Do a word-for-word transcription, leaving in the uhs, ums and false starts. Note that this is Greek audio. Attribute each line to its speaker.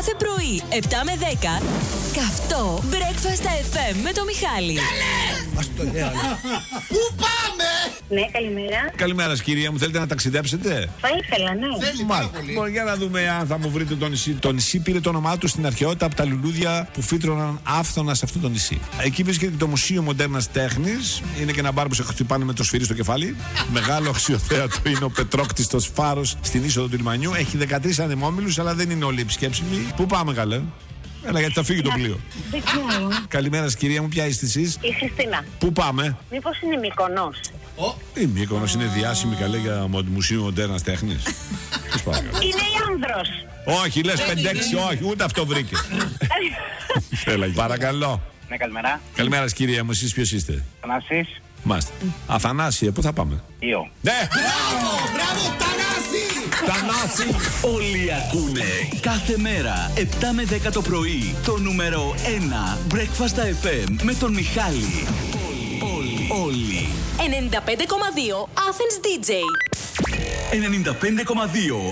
Speaker 1: Κάθε πρωί, επτά με δέκα, καυτό Breakfast εφ εμ με το Μιχάλη.
Speaker 2: Ας το λέω. Πού πάμε?
Speaker 3: Ναι, καλημέρα.
Speaker 4: Καλημέρα, κυρία μου. Θέλετε να ταξιδέψετε?
Speaker 3: Θα ήθελα, ναι.
Speaker 2: Θέλει πάρα
Speaker 4: Μάλιστα.
Speaker 2: πολύ.
Speaker 4: Λοιπόν, για να δούμε αν θα μου βρείτε το νησί. Το νησί πήρε το όνομά του στην αρχαιότητα από τα λουλούδια που φύτρωναν άφθονα σε αυτό το νησί. Εκεί βρίσκεται και το Μουσείο Μοντέρνας Τέχνης. Είναι και ένα μπαρ που σε χτυπάνε με το σφυρί στο κεφάλι. Μεγάλο αξιοθέατο είναι ο πετρόκτιστος φάρος στην είσοδο του λιμανιού. Έχει δεκατρείς ανεμόμυλους, αλλά δεν είναι όλοι επισκέψιμοι. Πού πάμε, καλέ? Έλα, γιατί θα φύγει το πλοίο.
Speaker 3: Δεν ξέρω.
Speaker 4: Καλημέρα σας, κυρία μου, ποια είστε εσείς?
Speaker 3: Η Χριστίνα.
Speaker 4: Πού πάμε?
Speaker 3: Μήπως είναι Μυκονός?
Speaker 4: Η Μύκονος είναι διάσημη, καλέ, για Μουσείο Μοντέρνας Τέχνης. Πώς πάμε?
Speaker 3: Είναι η Άνδρος.
Speaker 4: Όχι, λες πέντε έξι, όχι, ούτε αυτό βρήκε. Έλα, παρακαλώ.
Speaker 5: Ναι, καλημέρα.
Speaker 4: Καλημέρα, σας, κυρία μου, εσείς ποιος είστε?
Speaker 5: Θανάσης.
Speaker 4: Μάστε. Αθανάσιε, πού θα πάμε?
Speaker 5: Ιω.
Speaker 4: Ναι!
Speaker 2: Μπράβο, μπράβο, Τανάση!
Speaker 4: Θανάση!
Speaker 6: Όλοι ακούνε κάθε μέρα επτά με δέκα το πρωί το νούμερο ένα Breakfast εφ εμ με τον Μιχάλη. Όλοι, όλοι.
Speaker 1: ενενήντα πέντε κόμμα δύο Athens ντι τζέι.
Speaker 6: ενενήντα πέντε κόμμα δύο